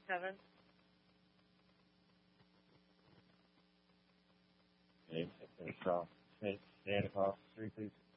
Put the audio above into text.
7. Okay, take this off. Stand across the street, please.